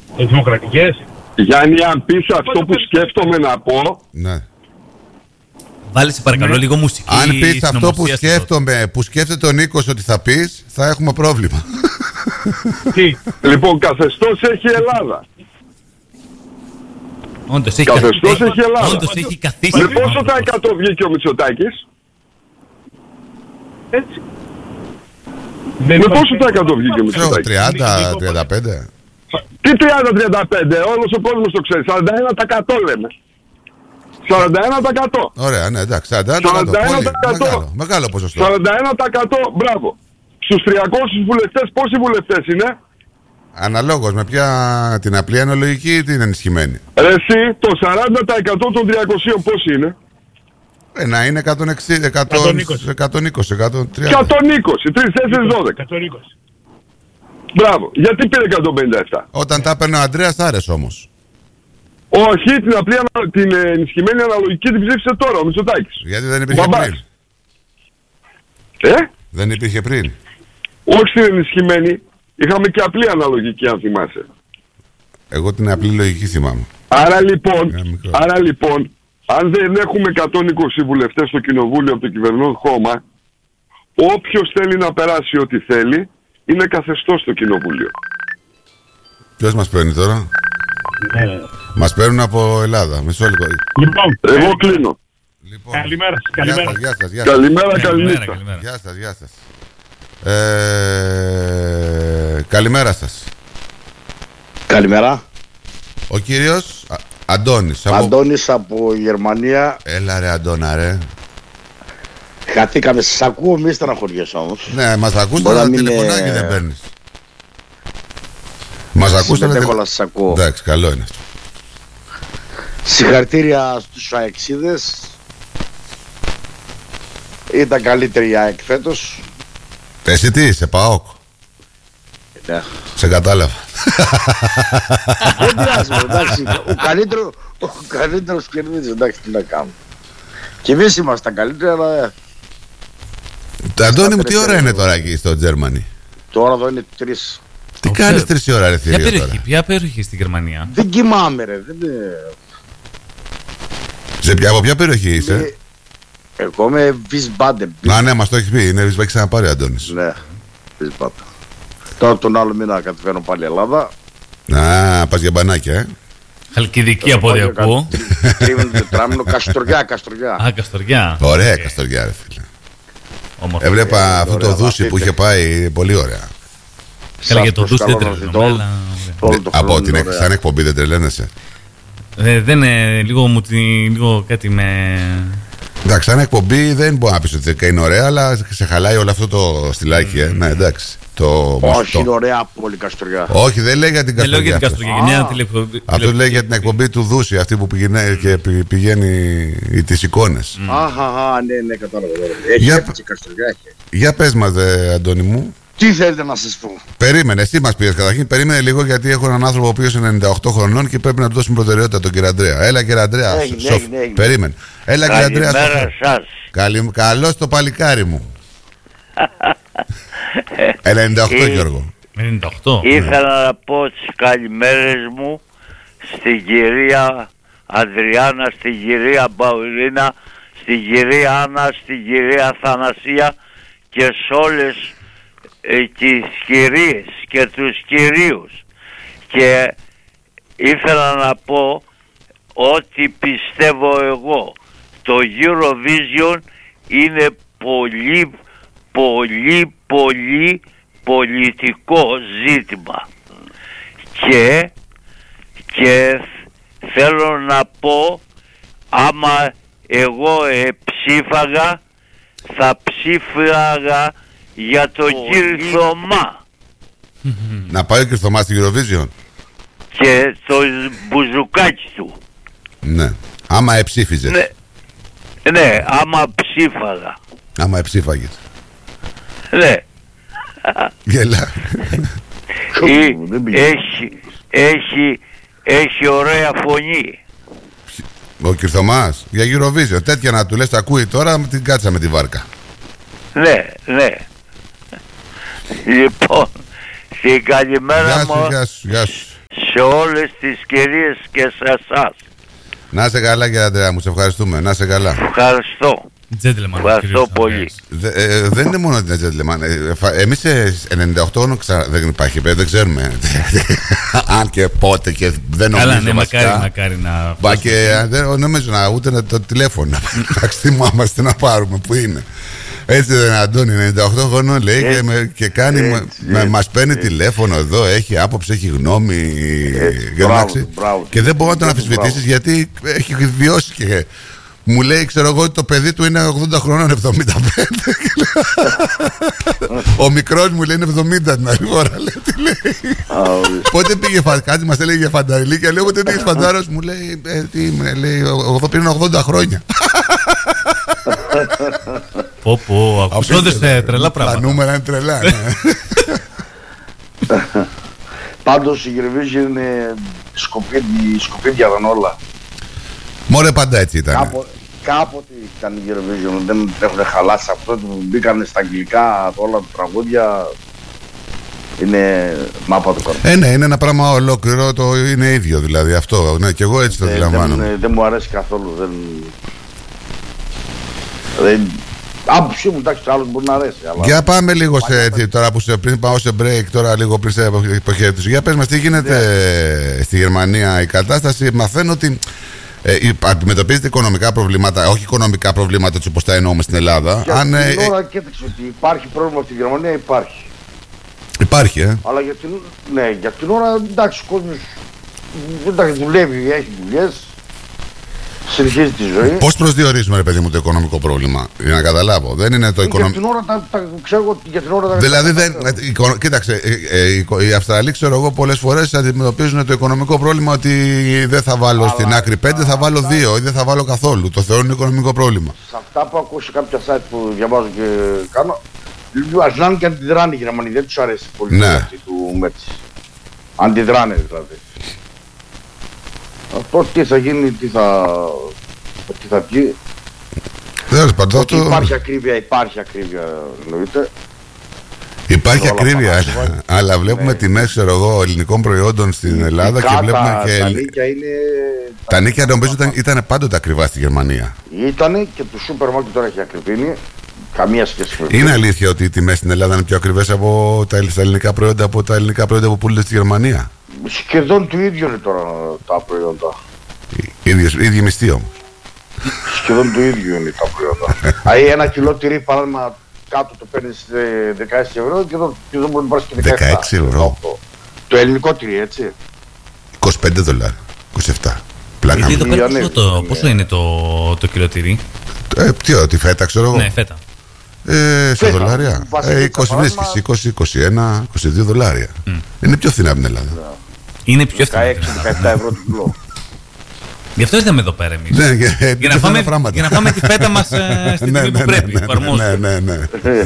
Δημοκρατικές. Γιάννη, αν πεις αυτό που σκέφτομαι να πω... Ναι. Βάλε σε παρακαλώ λίγο μουσική. Αν πεις αυτό που σκέφτομαι, που σκέφτεται ο Νίκος ότι θα πεις, θα έχουμε πρόβλημα. Τι? Λοιπόν, καθεστώς έχει Ελλάδα. Όντως έχει καθεστώς έχει Ελλάδα. Όντως έχει καθίσει. Με πόσο τα 100 βγήκε ο Μητσοτάκης? Έτσι. Με πόσο τα 100 βγήκε ο Μητσοτάκης? 30-35. Τι 30-35, όλος ο κόσμος το ξέρει. 41% λέμε. 41%. Ωραία, ναι, εντάξει. 41%. Μεγάλο ποσοστό. 41%, μπράβο. Στους 300 βουλευτές, πόσοι βουλευτές είναι? Αναλόγως με ποια, την απλή αναλογική ή την ενισχυμένη. Εσύ, το 40% των 300 πόσοι είναι? Να είναι 120, 130. 120, 3, 4, 12. 120. Μπράβο. Γιατί πήρε 157? Όταν τα έπαιρνε ο Αντρέας άρεσε όμως. Όχι, την ενισχυμένη αναλογική την ψήφισε τώρα ο Μητσοτάκης. Γιατί δεν υπήρχε πριν. Δεν υπήρχε πριν. Όχι στην ενισχυμένη. Είχαμε και απλή αναλογική, αν θυμάσαι. Εγώ την απλή λογική θυμάμαι. Άρα λοιπόν, αν δεν έχουμε 120 βουλευτές στο κοινοβούλιο από το κυβερνών χώμα, όποιος θέλει να περάσει ό,τι θέλει, είναι καθεστώς στο κοινοβούλιο. Ποιος μας παίρνει τώρα? Μας παίρνουν από Ελλάδα. Μισό λίγο. Λοιπόν, εγώ κλείνω. Λοιπόν, καλημέρα σας. Καλημέρα, καληνύχτα. Γεια σας. Καλημέρα σας. Καλημέρα. Ο κύριος Αντώνης. Αντώνης από Γερμανία. Έλα ρε Αντώνα ρε. Χαθήκαμε, σας ακούω, μη στεναχωριέσαι όμως. Ναι, μας ακούς, αλλά τηλεφωνάκι δεν παίρνεις. Μας ακούς, αλλά σας ακούω. Εντάξει, καλό είναι αυτό. Συγχαρητήρια στους αεξίδες. Ήταν καλύτερη η ΑΕΚ φέτος. Εσύ τι είσαι, ΠΑΟΚ? Ναι. Σε κατάλαβα. Δεν πειράζει, εντάξει. Ο καλύτερος κερδίζει, εντάξει, τι να κάνουμε. Και εμείς ήμασταν καλύτεροι, αλλά... Αντώνη μου, τι ώρα είναι τώρα εκεί στο Germany? Τώρα εδώ είναι 3. Τι κάνεις 3 ώρα ρε θηρίο τώρα? Ποια περιοχή στη Γερμανία? Δεν κοιμάμαι ρε. Από ποια περιοχή είσαι? Εγώ είμαι Wiesbaden. Α, ναι, μας το έχει πει. Είναι Wiesbaden, ξαναπάρει ο Αντώνης. Ναι, Wiesbaden. Τώρα τον άλλο μήνα κατεβαίνω πάλι Ελλάδα. Α, πας για μπανάκια, Χαλκιδική από ό,τι ακούω. Τρίμηνο, τετράμηνο, Καστοριά. Α, Καστοριά. Ωραία Καστοριά ρε φίλε. Έβλεπα αυτό το δούσι που είχε πάει, πολύ ωραία. Καλά, για το δούσι δεν τρελαίνομαι. Από την σαν εκπομπή δεν τρελαίνεσαι? Δεν είναι λίγο κάτι με... Εντάξει, σαν εκπομπή δεν μπορώ να πεις ότι είναι ωραία, αλλά σε χαλάει όλο αυτό το στυλάκι, Ναι, εντάξει. Όχι, είναι ωραία πόλη Καστοριά. Όχι, δεν λέει για την Καστοριά. Δεν λέω για την Καστοριά. Αυτό λέει για την εκπομπή του Δούση, αυτή που πηγαίνει τις εικόνες. Αχα, ναι, κατάλαβα. Έχει έπαιξε η Καστοριά. Για πες μας, Αντώνη μου. Τι θέλετε να σας πω? Περίμενε, εσύ μας πήρες καταρχήν. Περίμενε λίγο, γιατί έχω έναν άνθρωπο ο οποίος είναι 98 χρονών και πρέπει να του δώσουμε προτεραιότητα, τον κύριο Αντρέα. Έλα κύριε Αντρέα. Έγινε. Περίμενε. Έλα κύριε Αντρέα. Καλημέρα σας. Καλώς το παλικάρι μου. 98 Γιώργο. 98. Ήθελα να πω τις καλημέρες μου στην κυρία Αδριάννα, στην κυρία Μπαουλίνα, στην κυρία Άννα, στην κυρία Θανασία και σε όλες τις κυρίες και τους κυρίους. Και ήθελα να πω ότι πιστεύω εγώ το Eurovision είναι πολύ πολιτικό ζήτημα και θέλω να πω, άμα εγώ ψήφαγα, θα ψήφαγα για τον κύριο Θωμά. Να πάει ο κύριος Θωμάς στην Eurovision Και το μπουζουκάκι του. Ναι. Άμα εψήφιζες. Ναι, άμα ψήφαγα. Άμα εψήφαγες. Ναι. Γελά. Έχει ωραία φωνή. Ο κύριος Θωμάς για Eurovision. Τέτοια να του λες, ακούει τώρα, την κάτσα με τη βάρκα. Ναι. Λοιπόν, την καλημέρα μου Γεια σου. σε όλες τις κυρίες και σε εσάς. Να είσαι καλά κύριε Αντρέα μου, σε ευχαριστούμε. Να είσαι καλά. Ευχαριστώ. Gentleman. Ευχαριστώ πολύ. Δεν είναι μόνο την gentleman. Εμείς σε 98 δεν υπάρχει, δεν ξέρουμε. Αν και πότε και δεν νομίζω. Καλά, ναι, μακάρι να. Μπα και δεν νομίζω να ούτε το τηλέφωνο. Να θυμάμαστε να πάρουμε που είναι. Έτσι δεν είναι, Αντώνη, 98 χρονών λέει και κάνει, μας παίρνει τηλέφωνο εδώ, έχει άποψη, έχει γνώμη. Και δεν μπορεί να τον αμφισβητήσεις γιατί έχει βιώσει και μου λέει, ξέρω εγώ, ότι το παιδί του είναι 80 χρονών, 75. Ο μικρός μου λέει είναι 70 την άλλη ώρα. Πότε πήγε κάτι, μας έλεγε για φανταριλί και λέω, πότε πήγες φαντάρος, μου λέει, λέει, εγώ πριν 80 χρόνια. Πω, ακούσονται τρελά πράγματα. Τα νούμερα είναι τρελά. Πάντως η Eurovision είναι σκοπίδια όλα. Μωρέ, πάντα έτσι ήταν. Κάποτε ήταν η Eurovision, δεν έχουν χαλάσει αυτό. Μπήκαν στα αγγλικά όλα τα τραγούδια. Είναι μάπα του κορμού. Ναι, είναι ένα πράγμα ολόκληρο, το είναι ίδιο δηλαδή αυτό. Ναι, και εγώ έτσι το αντιλαμβάνομαι. Δεν μου αρέσει καθόλου. Άποψή μου, εντάξει, άλλος μπορεί να αρέσει. Αλλά... Για πάμε λίγο σε, τώρα που πριν πάω σε break, τώρα λίγο πριν σε υποχαιρέτηση. Για πες μας τι γίνεται στη Γερμανία η κατάσταση. Μαθαίνω ότι αντιμετωπίζετε οικονομικά προβλήματα, όχι οικονομικά προβλήματα έτσι όπως τα εννοούμε στην Ελλάδα. Για την ώρα κοίταξε ότι υπάρχει πρόβλημα στη Γερμανία, υπάρχει. Υπάρχει, Αλλά για την ώρα, εντάξει, ο κόσμος δουλεύει, έχει δουλειές. Συνεχίζει τη ζωή. Πώς προσδιορίζουμε, ρε παιδί μου, το οικονομικό πρόβλημα, για να καταλάβω. Δεν είναι το οικονομικό. Για την ώρα ξέρω για την ώρα δηλαδή κοίταξε, οι Αυστραλοί, ξέρω εγώ, πολλές φορές αντιμετωπίζουν το οικονομικό πρόβλημα ότι δεν θα βάλω στην άκρη 5, θα βάλω 2 ή δεν θα βάλω καθόλου. Το θεωρούν οικονομικό πρόβλημα. Σε αυτά που ακούω σε κάποια site που διαβάζω και κάνω, αρχίζουν και αντιδράνε οι Γερμανοί. Δεν τους αρέσει πολύ αυτή του Μέτση. Αντιδράνε δηλαδή. Αυτό τι θα γίνει, τι θα βγει. Ότι υπάρχει ακρίβεια εννοείται. Υπάρχει ακρίβεια, αλλά βλέπουμε τιμές, ξέρω εγώ, ελληνικών προϊόντων στην Ελλάδα και βλέπουμε και. Τα νίκια νομίζω ήταν πάντοτε ακριβά στη Γερμανία. Ήτανε και το σούπερ μάρκετ τώρα έχει ακριβήνει. Καμία σχέση με αυτό. Είναι αλήθεια ότι οι τιμές στην Ελλάδα είναι πιο ακριβές από τα ελληνικά προϊόντα από τα ελληνικά προϊόντα που πουλούνται στη Γερμανία? Σχεδόν το ίδιο είναι τώρα τα προϊόντα. Ίδιοι μισθοί όμως. Σχεδόν το ίδιο είναι τα προϊόντα. Δηλαδή ένα κιλό τυρί παράδειγμα κάτω το παίρνεις 16 ευρώ και εδώ μπορεί να πάρεις και 16 ευρώ. Το ελληνικό τυρί, έτσι. $25, 27. Πλάκα. Γιατί εδώ πέρα πόσο είναι το κιλό τυρί? Τι φέτα, ξέρω εγώ. Ναι, φέτα. Σε δολάρια. 20 βρίσκεις, 20, 21, 22 δολάρια. Είναι πιο φθηνά από την Ελλάδα. Είναι πιο φθηνά. 16-17 ευρώ το κιλό. Γι' αυτό ήρθαμε εδώ πέρα εμείς. Για να φάμε τη φέτα μας στην τιμή που πρέπει. Ναι.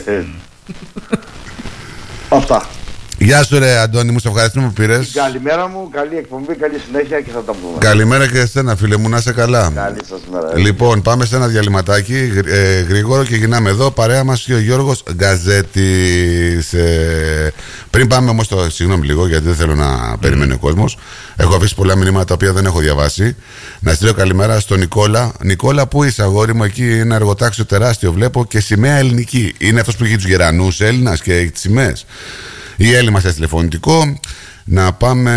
Αυτά. Γεια σου ρε Αντώνη μου, σε ευχαριστούμε που πήρες. Καλημέρα μου, καλή εκπομπή, καλή συνέχεια και θα τα πούμε. Καλημέρα και εσένα φίλε μου, να είσαι καλά. Καλή σας μέρα. Λοιπόν, πάμε σε ένα διαλυματάκι γρήγορο και γυρνάμε εδώ. Παρέα μας και ο Γιώργος Γκαζέτης. Πριν πάμε όμως συγγνώμη λίγο γιατί δεν θέλω να περιμένει ο κόσμος. Έχω αφήσει πολλά μηνύματα τα οποία δεν έχω διαβάσει. Να στείλω καλημέρα στον Νικόλα. Νικόλα, πού είσαι αγόρι μου? Εκεί ένα εργοτάξιο τεράστιο βλέπω και σημαία ελληνική. Είναι αυτός που έχει τους γερανούς Έλληνας και έχει τις σημαίες. Η Έλλη μας έστειλε φωνητικό. Να πάμε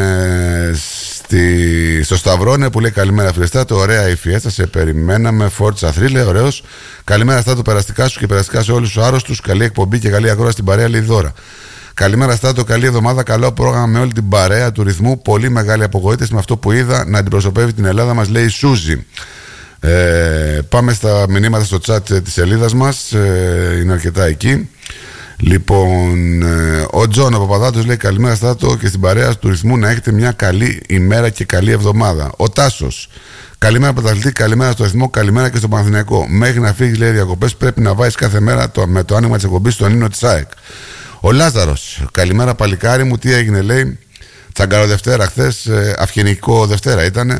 στο Σταυρόνε που λέει καλημέρα Φιλεστάτο. Ωραία η φιέστα, σε περιμέναμε. Φόρτσα θρύλε, ωραίος. Καλημέρα Στάτο, περαστικά σου και περαστικά σε όλους τους άρρωστους. Καλή εκπομπή και καλή ακρόαση στην παρέα, λέει Δώρα. Καλημέρα Στάτο, καλή εβδομάδα. Καλό πρόγραμμα με όλη την παρέα του ρυθμού. Πολύ μεγάλη απογοήτευση με αυτό που είδα να αντιπροσωπεύει την Ελλάδα, μας λέει η Σούζη. Πάμε στα μηνύματα στο chat της σελίδας μας. Είναι αρκετά εκεί. Λοιπόν, ο Τζον ο Παπαδάτος λέει καλημέρα Στάτο και στην παρέα του ρυθμού να έχετε μια καλή ημέρα και καλή εβδομάδα. Ο Τάσος, καλημέρα πρωταθλητή, καλημέρα στο ρυθμό, καλημέρα και στο Παναθηναϊκό. Μέχρι να φύγει λέει διακοπές πρέπει να βάζεις κάθε μέρα με το άνοιγμα της εκπομπής στον ίνο της ΑΕΚ. Ο Λάζαρος, καλημέρα παλικάρι μου, τι έγινε λέει? Τσαγκάρο Δευτέρα χθες, αυγενικό Δευτέρα ήτανε.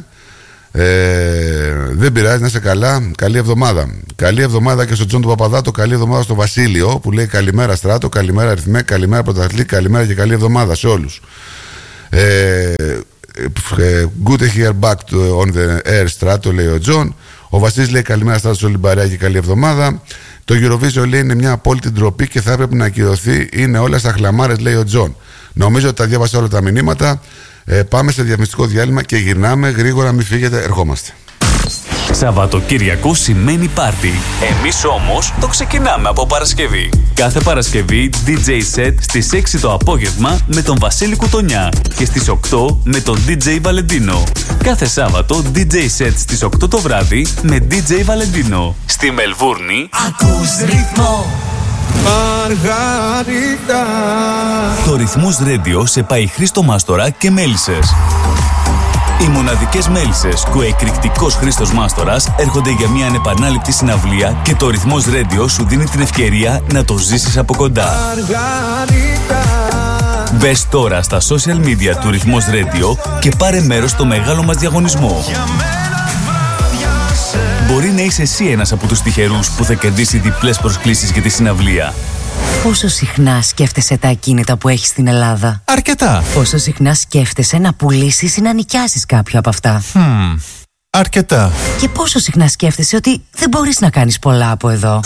Δεν πειράζει, να είσαι καλά. Καλή εβδομάδα. Καλή εβδομάδα και στον Τζον του Παπαδάτο. Καλή εβδομάδα στο Βασίλειο που λέει καλημέρα Στράτο, καλημέρα Ρυθμέ, καλημέρα Πρωταθλητή, καλημέρα και καλή εβδομάδα σε όλους. Good to hear back on the air, Στράτο, λέει ο Τζον. Ο Βασίλης λέει καλημέρα Στράτο Ολυμπαριά και καλή εβδομάδα. Το Eurovision λέει είναι μια απόλυτη ντροπή και θα έπρεπε να ακυρωθεί. Είναι όλα στα χλαμάρες, λέει ο Τζον. Νομίζω ότι τα διάβασα όλα τα μηνύματα. Πάμε σε διαφημιστικό διάλειμμα και γυρνάμε γρήγορα, μην φύγετε, ερχόμαστε. Σαββατοκύριακο σημαίνει πάρτι. Εμείς όμως το ξεκινάμε από Παρασκευή. Κάθε Παρασκευή DJ set στις 6 το απόγευμα με τον Βασίλη Κουτονιά και στις 8 με τον DJ Βαλεντίνο. Κάθε Σάββατο DJ set στις 8 το βράδυ με DJ Βαλεντίνο. Στη Μελβούρνη ακούς ρυθμό Μαργαρίτα. Το Ρυθμός Radio σε πάει Χρήστο Μάστορα και Μέλισσες. Οι μοναδικές μέλισσες και ο εκρηκτικός Χρήστος Μάστορας έρχονται για μια ανεπανάληπτη συναυλία και το Ρυθμός Radio σου δίνει την ευκαιρία να το ζήσεις από κοντά. Μπες τώρα στα social media του Ρυθμός Radio και πάρε μέρος στο μεγάλο μας διαγωνισμό. Μπορεί να είσαι εσύ ένας από τους τυχερούς που θα κερδίσει διπλές προσκλήσεις για τη συναυλία. Πόσο συχνά σκέφτεσαι τα ακίνητα που έχεις στην Ελλάδα? Αρκετά. Πόσο συχνά σκέφτεσαι να πουλήσεις ή να νοικιάσεις κάποιο από αυτά? Αρκετά. Και πόσο συχνά σκέφτεσαι ότι δεν μπορείς να κάνεις πολλά από εδώ?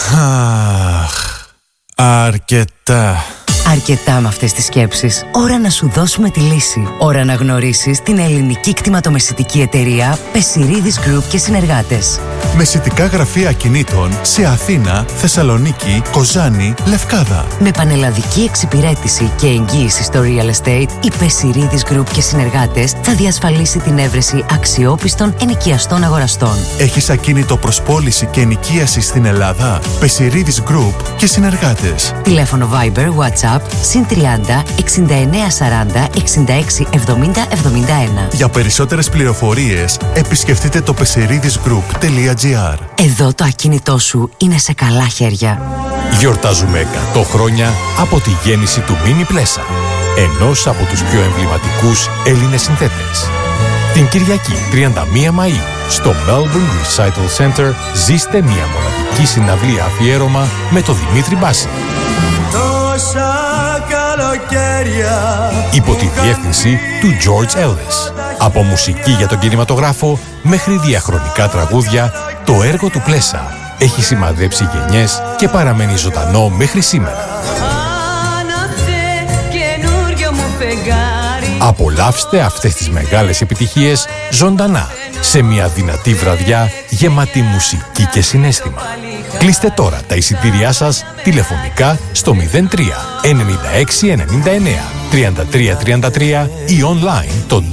Αρκετά. Αρκετά με αυτές τις σκέψεις. Ώρα να σου δώσουμε τη λύση. Ώρα να γνωρίσεις την ελληνική κτηματομεσητική εταιρεία Πεσιρίδης Group και συνεργάτες. Μεσητικά γραφεία ακινήτων σε Αθήνα, Θεσσαλονίκη, Κοζάνη, Λευκάδα. Με πανελλαδική εξυπηρέτηση και εγγύηση στο real estate, η Πεσιρίδης Group και συνεργάτες θα διασφαλίσει την έβρεση αξιόπιστων ενοικιαστών αγοραστών. Έχεις ακίνητο προς πώληση και ενοικίαση στην Ελλάδα? Πεσιρίδης Group και συνεργάτες. Τηλέφωνο Viber, WhatsApp συν 30 69 40 66 70 71. Για περισσότερες πληροφορίες επισκεφτείτε το pesiridisgroup.gr. Εδώ το ακίνητό σου είναι σε καλά χέρια. Γιορτάζουμε 100 χρόνια από τη γέννηση του Mini Plesa, ενός από τους πιο εμβληματικούς Έλληνες συνθέτες. Την Κυριακή 31 Μαΐου στο Melbourne Recital Center ζήστε μια μοναδική συναυλία αφιέρωμα με τον Δημήτρη Μπάση. Υπό τη διεύθυνση του George Ellis. Από μουσική για τον κινηματογράφο μέχρι διαχρονικά τραγούδια, το έργο του Πλέσα έχει σημαδέψει γενιές και παραμένει ζωντανό μέχρι σήμερα. Απολαύστε αυτές τις μεγάλες επιτυχίες ζωντανά σε μια δυνατή βραδιά γεμάτη μουσική και συναίσθημα. Κλείστε τώρα τα εισιτήριά σας τηλεφωνικά στο 03 96 99 33 33 ή online το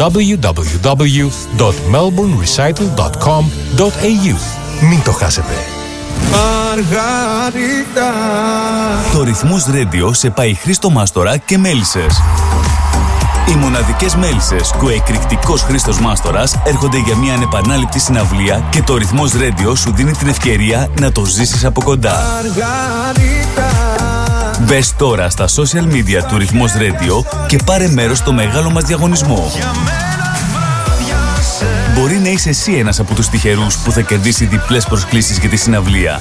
www.melbournerecital.com.au. Μην το χάσετε. Μαργαρίτα. Το Ρυθμός Radio σε πάει Χρήστο Μάστορα και Μέλισσες. Οι μοναδικές μέλισσες και ο εκρηκτικός Χρήστος Μάστορας έρχονται για μια ανεπανάληπτη συναυλία και το Ρυθμός Radio σου δίνει την ευκαιρία να το ζήσεις από κοντά. Μπες τώρα στα social media του Ρυθμός Radio και πάρε μέρος στο μεγάλο μας διαγωνισμό. Μπορεί να είσαι εσύ ένας από τους τυχερούς που θα κερδίσει διπλές προσκλήσεις για τη συναυλία.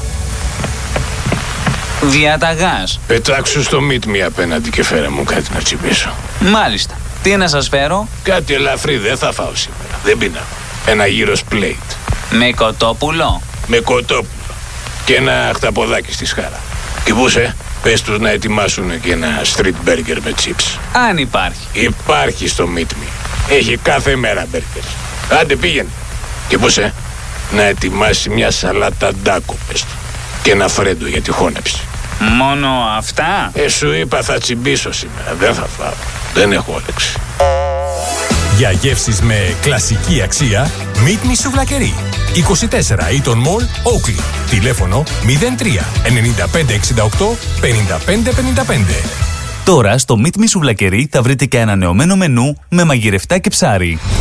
Διαταγάς. Πετάξου στο Meet Me απέναντι και φέρε μου κάτι να τσιμπήσω. Μάλιστα. Τι να σας φέρω? Κάτι ελαφρύ, δεν θα φάω σήμερα. Δεν πεινάω. Ένα γύρος plate. Με κοτόπουλο? Με κοτόπουλο. Και ένα χταποδάκι στη σχάρα. Και πούσε, πες τους να ετοιμάσουν και ένα street burger με chips. Αν υπάρχει. Υπάρχει στο Meet Me. Έχει κάθε μέρα burgers. Άντε πήγαινε. Και πούσε, να ετοιμάσει μια σαλάτα ντάκο, πες του. Και ένα φρέντο για τη χώνεψη. Μόνο αυτά? Σου είπα θα τσιμπήσω σήμερα. Δεν θα φάω. Δεν έχω όρεξη. Για γεύσεις με κλασική αξία, Meet Me Σουβλακερί. 24 Eaton Mall, Oakley. Τηλέφωνο 03 95 68 55 55. Τώρα στο Meet Me Σουβλακερί θα βρείτε και ανανεωμένο μενού με μαγειρευτά και ψάρι.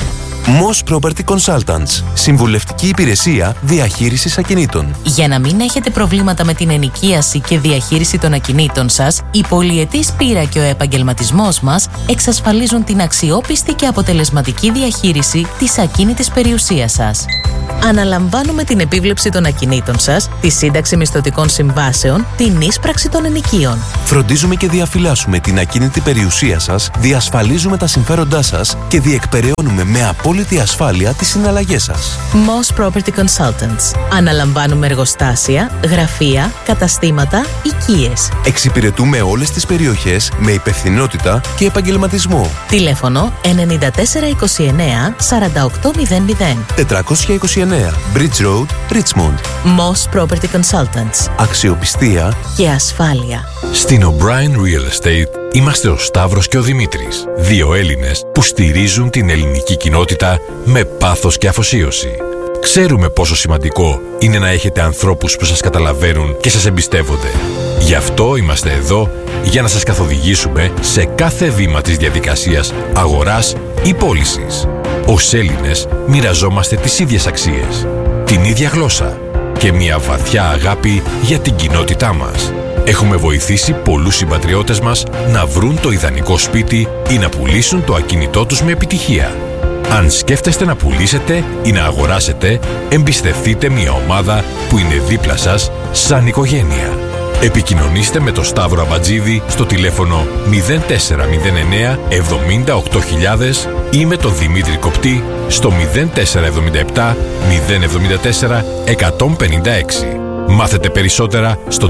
Moss Property Consultants. Συμβουλευτική υπηρεσία διαχείρισης ακινήτων. Για να μην έχετε προβλήματα με την ενοικίαση και διαχείριση των ακινήτων σας, η πολυετής πείρα και ο επαγγελματισμός μας εξασφαλίζουν την αξιόπιστη και αποτελεσματική διαχείριση της ακίνητης περιουσίας σας. Αναλαμβάνουμε την επίβλεψη των ακινήτων σας, τη σύνταξη μισθωτικών συμβάσεων, την ίσπραξη των ενοικίων. Φροντίζουμε και διαφυλάσσουμε την ακίνητη περιουσία σας, διασφαλίζουμε τα συμφέροντά σας και διεκπεραιώνουμε με απόλυτη ασφάλεια τις συναλλαγές σας. Moss Property Consultants. Αναλαμβάνουμε εργοστάσια, γραφεία, καταστήματα, οικίες. Εξυπηρετούμε όλες τις περιοχές με υπευθυνότητα και επαγγελματισμό. Τηλέφωνο 9429 4800. 429 Bridge Road, Richmond. Moss Property Consultants. Αξιοπιστία και ασφάλεια. Στην O'Brien Real Estate είμαστε ο Σταύρος και ο Δημήτρης. Δύο Έλληνες που στηρίζουν την ελληνική κοινότητα με πάθος και αφοσίωση. Ξέρουμε πόσο σημαντικό είναι να έχετε ανθρώπους που σας καταλαβαίνουν και σας εμπιστεύονται. Γι' αυτό είμαστε εδώ για να σας καθοδηγήσουμε σε κάθε βήμα της διαδικασίας αγοράς ή πώλησης. Ως Έλληνες μοιραζόμαστε τις ίδιες αξίες, την ίδια γλώσσα και μια βαθιά αγάπη για την κοινότητά μας. Έχουμε βοηθήσει πολλούς συμπατριώτες μας να βρουν το ιδανικό σπίτι ή να πουλήσουν το ακίνητό τους με επιτυχία. Αν σκέφτεστε να πουλήσετε ή να αγοράσετε, εμπιστευτείτε μια ομάδα που είναι δίπλα σας σαν οικογένεια. Επικοινωνήστε με τον Σταύρο Αμπατζίδη στο τηλέφωνο 0409 78000 ή με τον Δημήτρη Κοπτή στο 0477 074 156. Μάθετε περισσότερα στο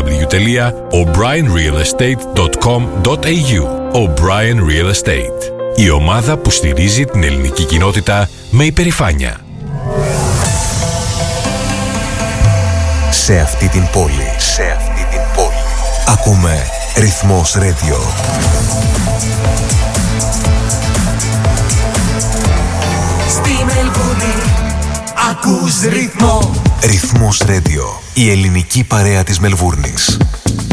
www.o'brienrealestate.com.au. O'Brien Real Estate. Η ομάδα που στηρίζει την ελληνική κοινότητα με υπερηφάνεια. Σε αυτή την πόλη. Ακούμε Ρυθμός Radio. Στη Μελβούνι ακούς ρυθμό. Ρυθμός Radio. Η ελληνική παρέα της Μελβούρνης.